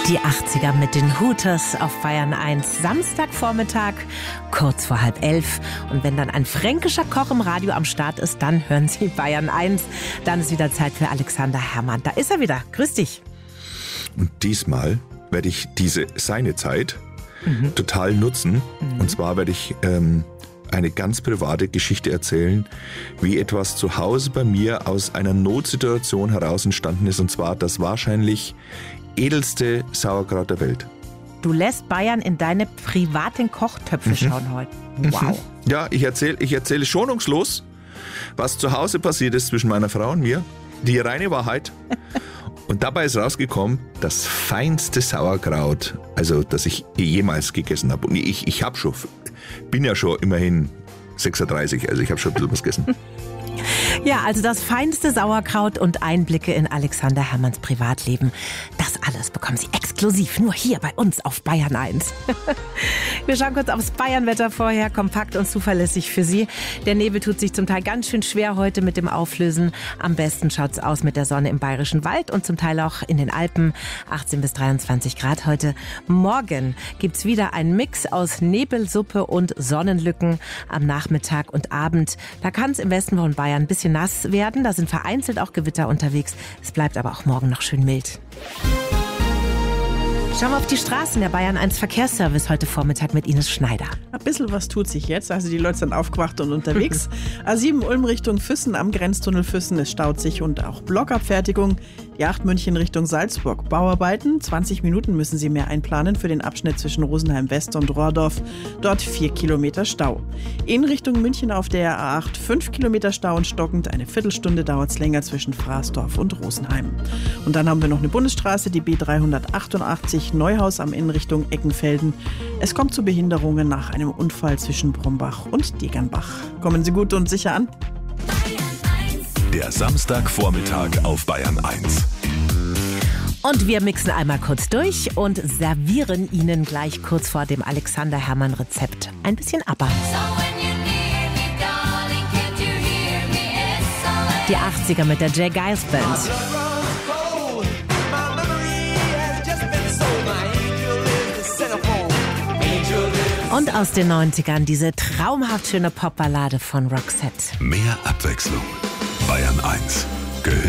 Die 80er mit den Hooters auf Bayern 1. Samstagvormittag, kurz vor 10:30. Und wenn dann ein fränkischer Koch im Radio am Start ist, dann hören Sie Bayern 1. Dann ist wieder Zeit für Alexander Herrmann. Da ist er wieder. Grüß dich. Und diesmal werde ich seine Zeit total nutzen. Und zwar werde ich eine ganz private Geschichte erzählen, wie etwas zu Hause bei mir aus einer Notsituation heraus entstanden ist. Und zwar das wahrscheinlich edelste Sauerkraut der Welt. Du lässt Bayern in deine privaten Kochtöpfe schauen heute. Wow. Ja, ich erzähle schonungslos, was zu Hause passiert ist zwischen meiner Frau und mir. Die reine Wahrheit. Und dabei ist rausgekommen, das feinste Sauerkraut, also das ich jemals gegessen habe. Und ich bin ja schon immerhin 36, also ich habe schon ein bisschen was gegessen. Ja, also das feinste Sauerkraut und Einblicke in Alexander Herrmanns Privatleben. Das alles bekommen Sie exklusiv nur hier bei uns auf Bayern 1. Wir schauen kurz aufs Bayernwetter vorher, kompakt und zuverlässig für Sie. Der Nebel tut sich zum Teil ganz schön schwer heute mit dem Auflösen. Am besten schaut's aus mit der Sonne im Bayerischen Wald und zum Teil auch in den Alpen. 18 bis 23 Grad heute. Morgen gibt's wieder einen Mix aus Nebelsuppe und Sonnenlücken am Nachmittag und Abend. Da kann es im Westen von Bayern ein bisschen nass werden. Da sind vereinzelt auch Gewitter unterwegs. Es bleibt aber auch morgen noch schön mild. Schauen wir auf die Straßen. Der Bayern 1 Verkehrsservice heute Vormittag mit Ines Schneider. Ein bisschen was tut sich jetzt. Also die Leute sind aufgewacht und unterwegs. A7 Ulm Richtung Füssen am Grenztunnel Füssen. Es staut sich und auch Blockabfertigung. Die 8 München Richtung Salzburg. Bauarbeiten. 20 Minuten müssen Sie mehr einplanen für den Abschnitt zwischen Rosenheim West und Rohrdorf. Dort 4 Kilometer Stau. In Richtung München auf der A8 5 Kilometer Stau und stockend. Eine Viertelstunde dauert es länger zwischen Fraßdorf und Rosenheim. Und dann haben wir noch eine Bundesstraße, die B388 Neuhaus am Inn Richtung Eckenfelden. Es kommt zu Behinderungen nach einem Unfall zwischen Brombach und Degernbach. Kommen Sie gut und sicher an. Der Samstagvormittag auf Bayern 1. Und wir mixen einmal kurz durch und servieren Ihnen gleich kurz vor dem Alexander Herrmann Rezept ein bisschen ABBA. Die 80er mit der Jay Giles Band. Und aus den 90ern diese traumhaft schöne Popballade von Roxette. Mehr Abwechslung. Bayern 1 gehört